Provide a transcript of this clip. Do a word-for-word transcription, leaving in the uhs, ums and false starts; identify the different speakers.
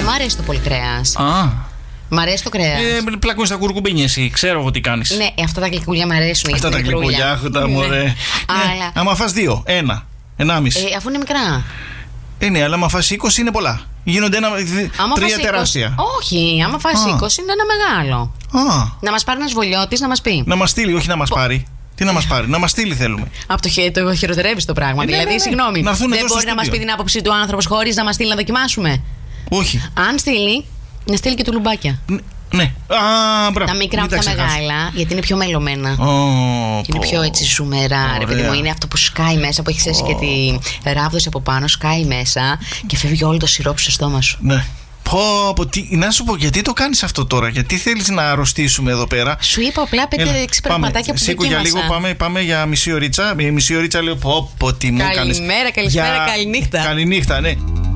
Speaker 1: μ' αρέσει το πολύ κρέας.
Speaker 2: Α.
Speaker 1: Μ' αρέσει το κρέας.
Speaker 2: Ε, πλακούν στα κουρκουμπίνια εσύ, ξέρω εγώ τι κάνεις.
Speaker 1: Ναι, αυτά τα γλυκούλια μ' αρέσουν.
Speaker 2: Αυτά τα γλυκούλια, αχ, τα μωρέ. Ναι.
Speaker 1: Αλλά...
Speaker 2: Άμα φας δύο, ένα, ενάμιση.
Speaker 1: Ε, αφού είναι μικρά.
Speaker 2: Ε, ναι, αλλά άμα φας είκοσι είναι πολλά. Γίνονται ένα,
Speaker 1: άμα
Speaker 2: τρία τεράστια.
Speaker 1: Όχι, άμα φας είκοσι είναι ένα μεγάλο.
Speaker 2: Α.
Speaker 1: Να μας πάρει ένας βολιώτης να μας πει.
Speaker 2: Να μας στείλει, όχι να μας πάρει. Τι να μας πάρει, να μας στείλει θέλουμε.
Speaker 1: Από το, χε, το χειροτερεύει το πράγμα.
Speaker 2: Ε,
Speaker 1: δηλαδή,
Speaker 2: ναι, ναι, ναι.
Speaker 1: συγγνώμη. Δεν μπορεί να μας πει την άποψη του άνθρωπος χωρίς να μας στείλει να δοκιμάσουμε.
Speaker 2: Όχι.
Speaker 1: Αν στείλει, να στείλει και του λουμπάκια.
Speaker 2: Ναι. Α, μπράβο.
Speaker 1: Τα μικρά από τα μεγάλα, γιατί είναι πιο μελωμένα.
Speaker 2: Oh,
Speaker 1: είναι πιο έτσι ζουμερά. Ρε παιδί μου, είναι αυτό που σκάει μέσα, που έχει θέσει oh. και τη ράβδοση από πάνω, σκάει μέσα και φεύγει όλο το σιρόπι στο στόμα σου.
Speaker 2: Ναι. Πω, πω, τι, να σου πω, γιατί το κάνεις αυτό τώρα, γιατί θέλεις να αρρωστήσουμε εδώ πέρα.
Speaker 1: Σου είπα απλά πέντε έξι πραγματάκια που
Speaker 2: σήκω για λίγο, πάμε, πάμε για μισή ωρίτσα. Μισή ωρίτσα λέω, πω, πω, τι μου κάνεις.
Speaker 1: Καλημέρα, καλησπέρα,
Speaker 2: για...
Speaker 1: καληνύχτα.
Speaker 2: Καληνύχτα, ναι.